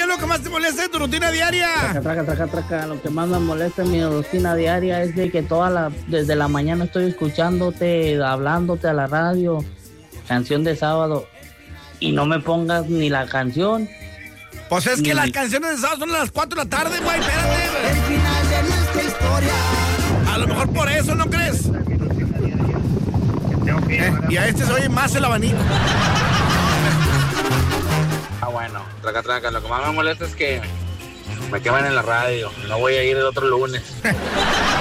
¿qué es lo que más te molesta en tu rutina diaria? Traca. Lo que más me molesta en mi rutina diaria es de que desde la mañana estoy escuchándote, hablándote a la radio, canción de sábado, y no me pongas ni la canción. Pues es que las canciones de sábado son a las 4 de la tarde, güey, espérate. El final de nuestra historia. A lo mejor por eso, ¿no crees? Y a este se oye más el abanico. Bueno, traca, lo que más me molesta es que me queman en la radio. No voy a ir el otro lunes.